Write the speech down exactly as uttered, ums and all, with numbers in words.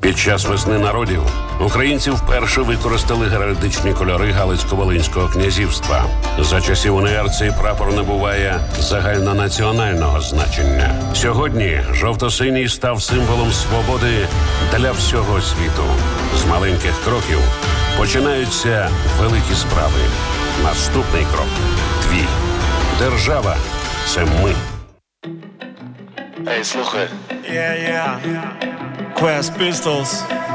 Під час весни народів українці вперше використали геральдичні кольори Галицько-Волинського князівства. За часів УНР цей прапор набуває загальнонаціонального значення. Сьогодні жовто-синій став символом свободи для всього світу. З маленьких кроків починаються великі справи. Наступний крок – твій. Держава – це ми. Ей, слухай. Yeah, yeah. Quest Pistols.